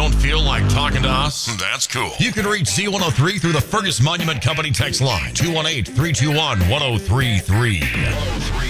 don't feel like talking to us? That's cool. You can reach Z103 through the Fergus Monument Company text line, 218-321-1033.